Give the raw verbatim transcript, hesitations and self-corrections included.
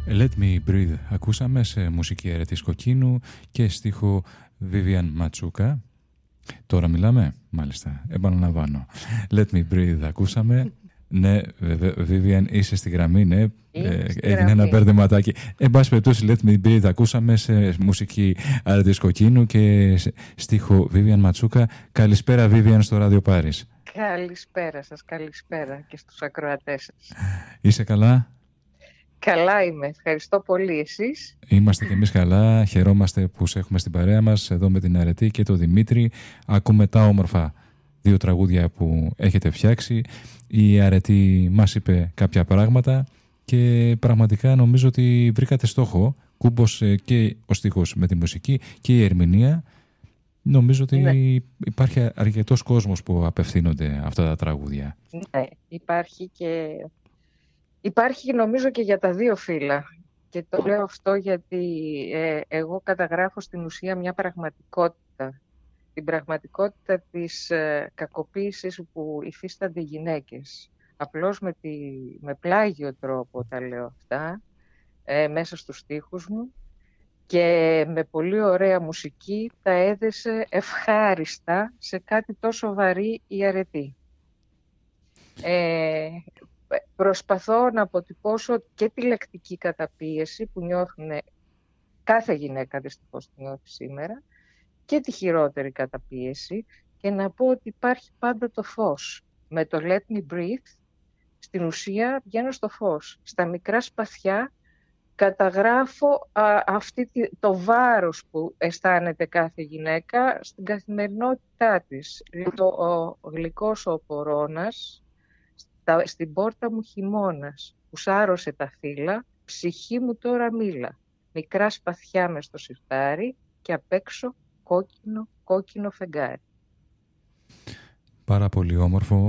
Let Me Breathe ακούσαμε σε μουσική Αρετής Κοκκίνου και στίχο Vivian Matsouka. Τώρα μιλάμε, μάλιστα, επαναλαμβάνω. Let Me Breathe ακούσαμε. Ναι, βέβαια, Vivian, είσαι στη γραμμή, ναι. Ε, έγινε ένα μπερδεματάκι. Εν πάση περιπτώσει, Let Me Breathe ακούσαμε σε μουσική Αρετής Κοκκίνου και στίχο Vivian Matsouka. Καλησπέρα, Vivian, στο Ράδιο Πάρις. Καλησπέρα σας, καλησπέρα και στους ακροατές σας. Είσαι καλά? Καλά είμαι, ευχαριστώ πολύ. Εσείς? Είμαστε και εμείς καλά, χαιρόμαστε που σε έχουμε στην παρέα μας εδώ με την Αρετή και τον Δημήτρη. Ακούμε τα όμορφα δύο τραγούδια που έχετε φτιάξει. Η Αρετή μας είπε κάποια πράγματα και πραγματικά νομίζω ότι βρήκατε στόχο. Κούμπος και ο στίχος με τη μουσική και η ερμηνεία. Νομίζω ότι ναι, υπάρχει αρκετός κόσμος που απευθύνονται αυτά τα τραγούδια. Ναι, υπάρχει και... Υπάρχει νομίζω και για τα δύο φύλλα. Και το λέω αυτό γιατί ε, εγώ καταγράφω στην ουσία μια πραγματικότητα. Την πραγματικότητα της ε, κακοποίησης που υφίστανται οι γυναίκες. Απλώς με, τη, με πλάγιο τρόπο τα λέω αυτά, ε, μέσα στους στίχους μου. Και με πολύ ωραία μουσική τα έδεσε ευχάριστα σε κάτι τόσο βαρύ η Αρετή. Ε, προσπαθώ να αποτυπώσω και τη λεκτική καταπίεση που νιώθουν κάθε γυναίκα, δυστυχώς τη νιώθει σήμερα, και τη χειρότερη καταπίεση, και να πω ότι υπάρχει πάντα το φως. Με το Let Me Breathe, στην ουσία βγαίνω στο φως. Στα μικρά σπαθιά καταγράφω α, αυτή το βάρος που αισθάνεται κάθε γυναίκα στην καθημερινότητά της. Το, ο γλυκός ο πορώνας, στα, στην πόρτα μου χειμώνας, που σάρωσε τα φύλλα, ψυχή μου τώρα μίλα. Μικρά σπαθιά μες στο σιρτάρι και απ' έξω κόκκινο, κόκκινο φεγγάρι. Πάρα πολύ όμορφο.